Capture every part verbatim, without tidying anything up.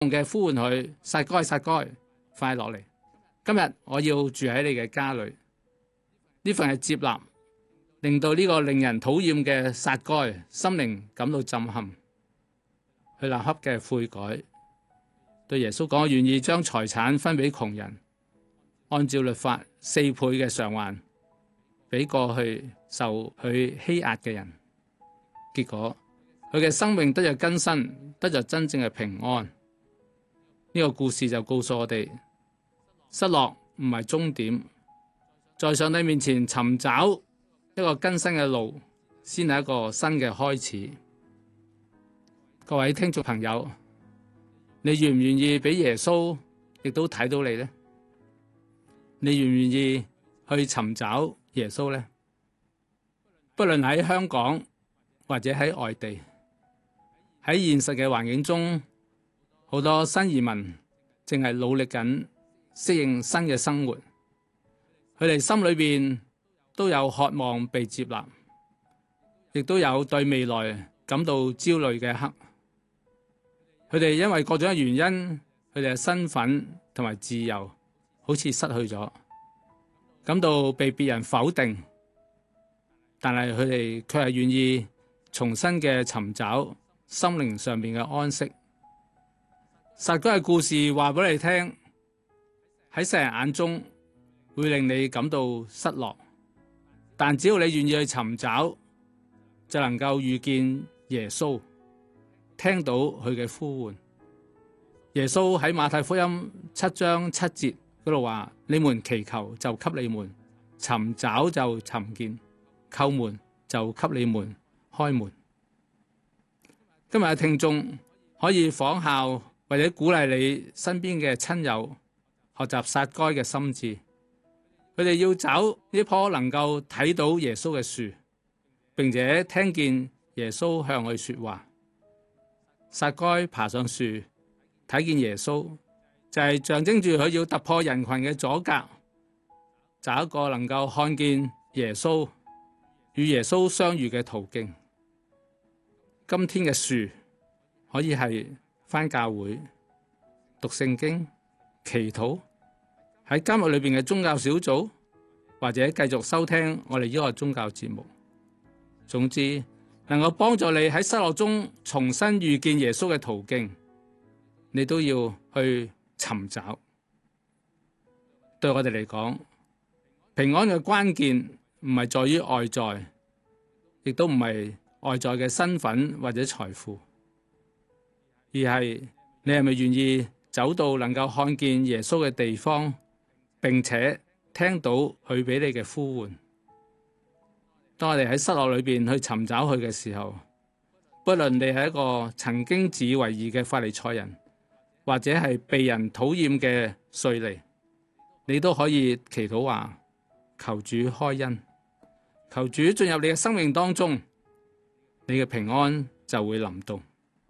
嘅呼喚佢，撒該撒該，快落嚟！今日我要住喺你嘅家裏。呢份係接納，令到呢個令人討厭嘅撒該心靈感到震撼，佢立刻嘅悔改，對耶穌講：我願意將財產分俾窮人，按照律法四倍嘅償還俾過去受佢欺壓嘅人。結果佢嘅生命得咗更新，得咗真正嘅平安。呢個故事就告訴我哋，失落唔係終點，在上帝面前尋找一個更新嘅路，先係一個新嘅開始。各位聽眾朋友，你願唔願意俾耶穌亦都睇到你呢？你願唔願意去尋找耶穌呢？不論喺香港或者喺外地，喺現實嘅環境中，好多新移民正係努力緊適應新嘅生活，佢哋心裏邊都有渴望被接納，亦都有對未來感到焦慮嘅刻。佢哋因為各種嘅原因，佢哋嘅身份同埋自由好似失去咗，感到被別人否定，但係佢哋卻係願意重新嘅尋找心靈上面嘅安息。撒該嘅故事話俾你聽，喺世人眼中會令你感到失落，但只要你願意去尋找，就能夠遇見耶穌，聽到佢嘅呼喚。耶穌喺馬太福音七章七節嗰度話：你們祈求就給你們，尋找就尋見，叩門就給你們開門。今日嘅聽眾可以仿效或者鼓勵你身邊嘅親友學習撒該嘅心志，佢哋要找呢棵能夠睇到耶穌嘅樹，並且聽見耶穌向佢說話。撒該爬上樹睇見耶穌，就係象徵住佢要突破人群嘅阻隔，找一個能夠看見耶穌與耶穌相遇嘅途徑。今天嘅樹可以係返教會、讀聖經、祈禱，喺監獄裏邊嘅宗教小組，或者繼續收聽我哋呢個宗教節目。總之，能夠幫助你喺失落中重新遇見耶穌嘅途徑，你都要去尋找。對我哋嚟講，平安嘅關鍵唔係在於外在，亦都唔係外在嘅身份或者財富，而係你係咪願意走到能夠看見耶穌嘅地方，並且聽到佢俾你嘅呼喚。當我哋喺失落裏邊去尋找佢嘅時候，不論你係一個曾經自以為義嘅法利賽人，或者係被人討厭嘅稅吏，你都可以祈禱話：求主開恩，求主進入你嘅生命當中，你嘅平安就會臨到。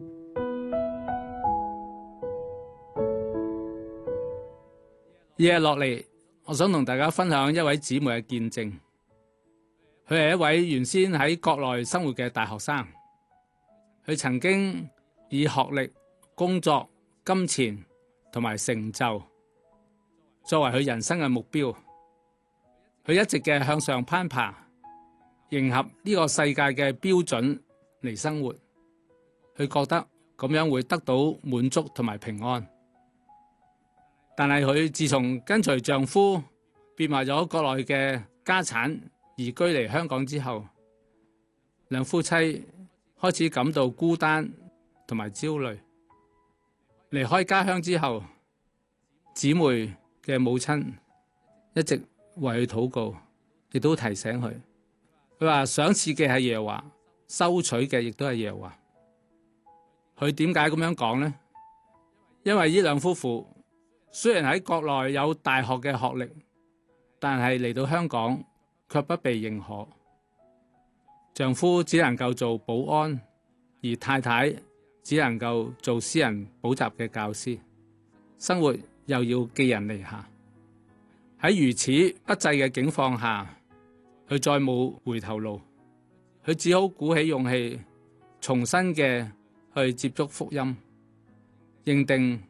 日日落嚟，我想同大家分享一位姊妹嘅見證。佢係一位原先喺國內生活嘅大學生，佢曾經以學歷、工作、金錢同埋成就作為佢人生嘅目標。佢一直嘅向上攀爬，迎合呢個世界嘅標準嚟生活。佢覺得咁樣會得到滿足同埋平安。但係佢自從跟隨丈夫變賣咗國內嘅家產，移居嚟香港之後，兩夫妻開始感到孤單同埋焦慮。離開家鄉之後，姊妹嘅母親一直為佢禱告，亦都提醒佢。佢話賞賜嘅係耶和華，收取嘅亦都係耶和華。佢點解咁樣講呢？因為呢兩夫婦雖然喺國內有大學嘅學歷，但係嚟到香港卻不被認可。丈夫只能夠做保安，而太太只能夠做私人補習嘅教師，生活又要寄人籬下。喺如此不濟嘅境況下，佢再冇回頭路，佢只好鼓起勇氣，重新嘅去接觸福音， 認定